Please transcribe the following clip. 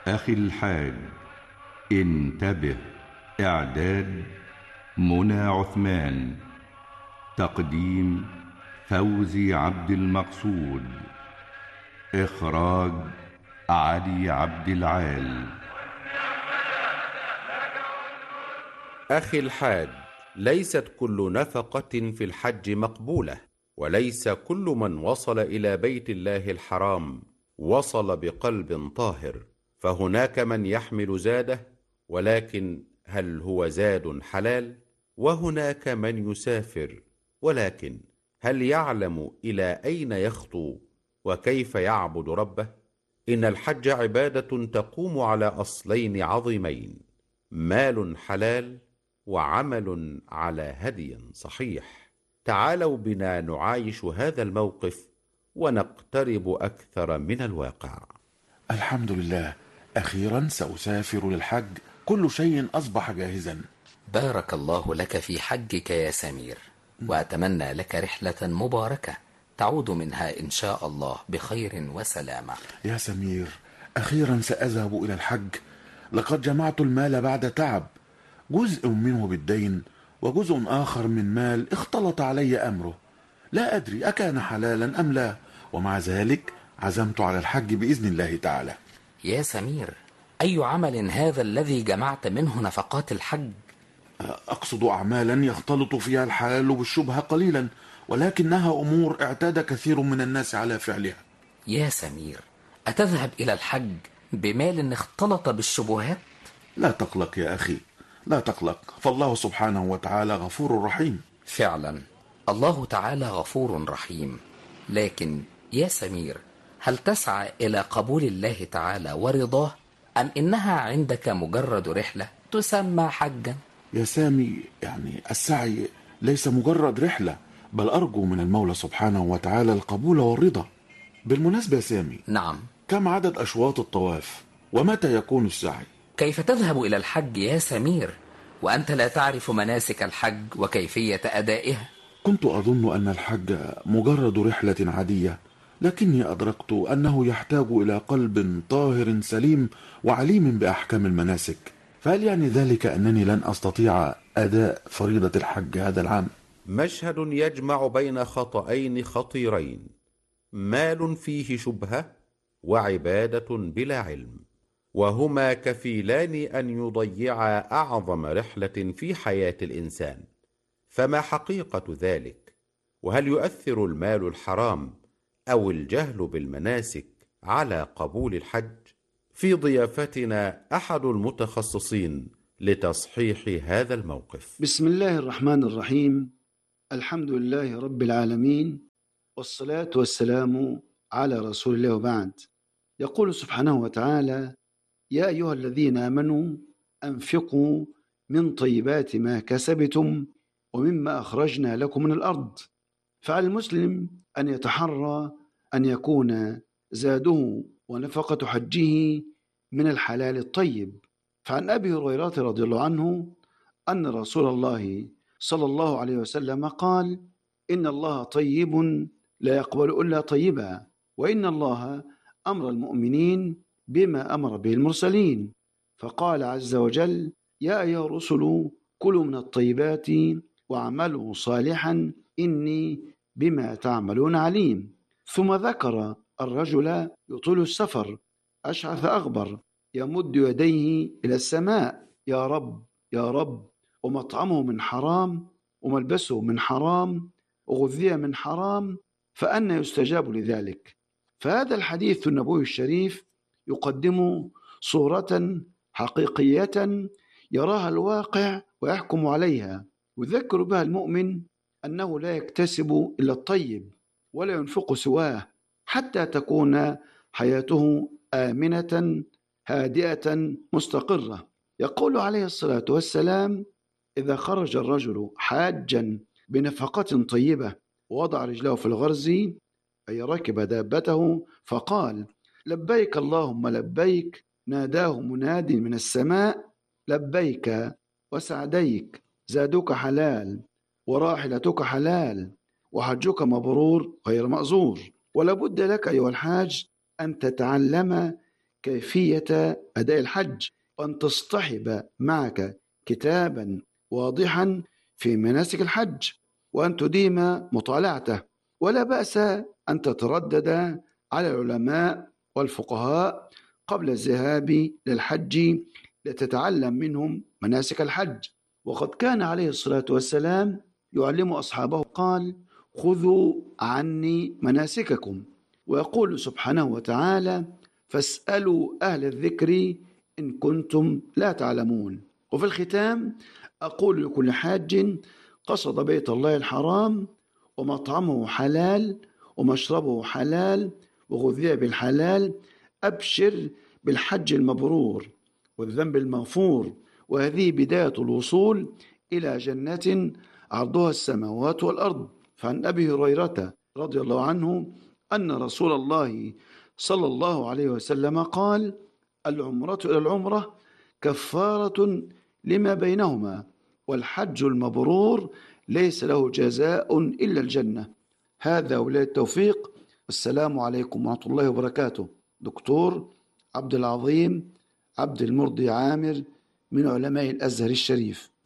أخي الحاج انتبه. إعداد منى عثمان. تقديم فوزي عبد المقصود. إخراج علي عبد العال. أخي الحاج، ليست كل نفقة في الحج مقبولة، وليس كل من وصل إلى بيت الله الحرام وصل بقلب طاهر، فهناك من يحمل زاده، ولكن هل هو زاد حلال؟ وهناك من يسافر، ولكن هل يعلم إلى أين يخطو وكيف يعبد ربه؟ إن الحج عبادة تقوم على أصلين عظيمين: مال حلال وعمل على هدي صحيح. تعالوا بنا نعايش هذا الموقف ونقترب أكثر من الواقع. الحمد لله، أخيرا سأسافر للحج، كل شيء أصبح جاهزا. بارك الله لك في حجك يا سمير، وأتمنى لك رحلة مباركة تعود منها إن شاء الله بخير وسلامة. يا سمير، أخيرا سأذهب إلى الحج. لقد جمعت المال بعد تعب، جزء منه بالدين وجزء آخر من مال اختلط علي أمره، لا أدري أكان حلالا أم لا، ومع ذلك عزمت على الحج بإذن الله تعالى. يا سمير، أي عمل هذا الذي جمعت منه نفقات الحج؟ أقصد أعمالا يختلط فيها الحلال بالشبهة قليلا، ولكنها أمور اعتاد كثير من الناس على فعلها. يا سمير، أتذهب إلى الحج بمال اختلط بالشبهات؟ لا تقلق يا أخي، لا تقلق، فالله سبحانه وتعالى غفور رحيم. فعلا الله تعالى غفور رحيم، لكن يا سمير، هل تسعى إلى قبول الله تعالى ورضاه، أم إنها عندك مجرد رحلة تسمى حجا؟ يا سامي، السعي ليس مجرد رحلة، بل أرجو من المولى سبحانه وتعالى القبول والرضا. بالمناسبة يا سامي، نعم. كم عدد أشواط الطواف؟ ومتى يكون السعي؟ كيف تذهب إلى الحج يا سمير وأنت لا تعرف مناسك الحج وكيفية أدائها؟ كنت أظن أن الحج مجرد رحلة عادية، لكني أدركت أنه يحتاج إلى قلب طاهر سليم وعليم بأحكام المناسك. فهل يعني ذلك أنني لن أستطيع أداء فريضة الحج هذا العام؟ مشهد يجمع بين خطأين خطيرين: مال فيه شبهة، وعبادة بلا علم، وهما كفيلان أن يضيعا أعظم رحلة في حياة الإنسان. فما حقيقة ذلك؟ وهل يؤثر المال الحرام أو الجهل بالمناسك على قبول الحج؟ في ضيافتنا أحد المتخصصين لتصحيح هذا الموقف. بسم الله الرحمن الرحيم. الحمد لله رب العالمين، والصلاة والسلام على رسول الله، وبعد. يقول سبحانه وتعالى: يا أيها الذين آمنوا أنفقوا من طيبات ما كسبتم ومما أخرجنا لكم من الأرض. فعلى المسلم أن يتحرى أن يكون زاده ونفقة حجه من الحلال الطيب. فعن أبي هريرة رضي الله عنه أن رسول الله صلى الله عليه وسلم قال: إن الله طيب لا يقبل إلا طيبا، وإن الله أمر المؤمنين بما أمر به المرسلين. فقال عز وجل: يا أيها الرسل كلوا من الطيبات واعملوا صالحا إني بما تعملون عليم. ثم ذكر الرجل يطيل السفر أشعث أغبر يمد يديه إلى السماء: يا رب يا رب، ومطعمه من حرام وملبسه من حرام وغذي من حرام، فأنى يستجاب لذلك؟ فهذا الحديث النبوي الشريف يقدم صورة حقيقية يراها الواقع ويحكم عليها، ويذكر بها المؤمن أنه لا يكتسب إلا الطيب ولا ينفق سواه، حتى تكون حياته آمنة هادئة مستقرة. يقول عليه الصلاة والسلام: إذا خرج الرجل حاجا بنفقة طيبة ووضع رجله في الغرز، أي ركب دابته، فقال: لبيك اللهم لبيك، ناداه مناد من السماء: لبيك وسعديك، زادك حلال وراحلتك حلال وحجك مبرور غير مأزور. ولابد لك أيها الحاج أن تتعلم كيفية أداء الحج، وأن تصطحب معك كتابا واضحا في مناسك الحج، وأن تديم مطالعته. ولا بأس أن تتردد على العلماء والفقهاء قبل الذهاب للحج لتتعلم منهم مناسك الحج. وقد كان عليه الصلاة والسلام يعلم أصحابه، قال: خذوا عني مناسككم. ويقول سبحانه وتعالى: فاسألوا أهل الذكر إن كنتم لا تعلمون. وفي الختام أقول لكل حاج قصد بيت الله الحرام ومطعمه حلال ومشربه حلال وغذي بالحلال: أبشر بالحج المبرور والذنب المغفور، وهذه بداية الوصول إلى جنة عرضها السماوات والأرض. فعن أبي هريرة رضي الله عنه أن رسول الله صلى الله عليه وسلم قال: العمرة إلى العمرة كفارة لما بينهما، والحج المبرور ليس له جزاء إلا الجنة. هذا وبالله التوفيق، السلام عليكم ورحمة الله وبركاته. دكتور عبد العظيم عبد المرضي عامر من علماء الأزهر الشريف.